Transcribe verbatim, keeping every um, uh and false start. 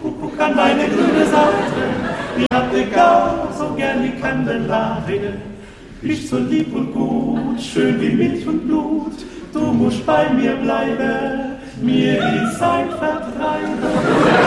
Kuckuck an meine grüne Seite. Ich hab dir gar so gern wie Kandelarie. Bist so lieb und gut, schön wie Milch und Blut. Du musst bei mir bleiben, mir ist ein Vertreiber.